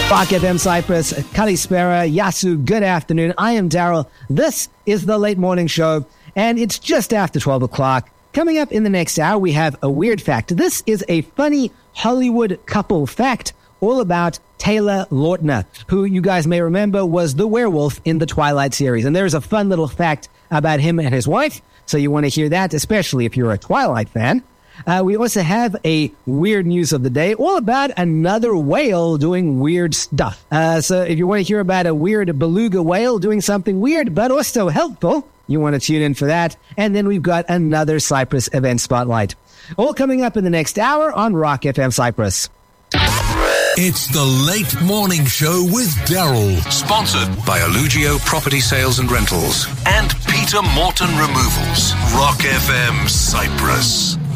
Rock FM Cyprus, Kalispera, Yasu, good afternoon. I am Daryl. This is the Late Morning Show, and it's just after 12 o'clock. Coming up in the next hour, we have a weird fact. This is a funny Hollywood couple fact all about Taylor Lautner, who you guys may remember was the werewolf in the Twilight series. And there's a fun little fact about him and his wife, so you want to hear that, especially if you're a Twilight fan. We also have a weird news of the day, all about another whale doing weird stuff. So if you want to hear about a weird beluga whale doing something weird but also helpful, you want to tune in for that. And then we've got another Cyprus event spotlight. All coming up in the next hour on Rock FM Cyprus. It's the Late Morning Show with Daryl. Sponsored by Allugio Property Sales and Rentals and Peter Morton Removals. Rock FM Cyprus.